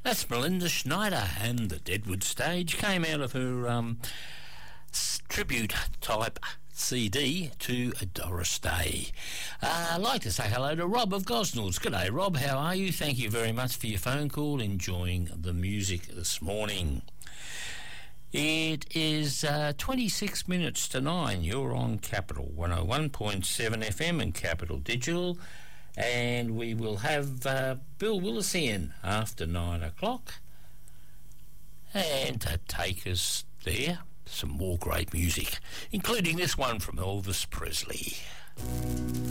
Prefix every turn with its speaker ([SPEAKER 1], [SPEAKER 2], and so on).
[SPEAKER 1] That's Melinda Schneider, and the Deadwood Stage came out of her tribute type CD to Doris Day. I'd like to say hello to Rob of Gosnells. G'day, Rob. How are you? Thank you very much for your phone call. Enjoying the music this morning. It is 26 minutes to 9. You're on Capital 101.7 FM and Capital Digital. And we will have Bill Willis in after 9 o'clock. And to take us there, some more great music, including this one from Elvis Presley.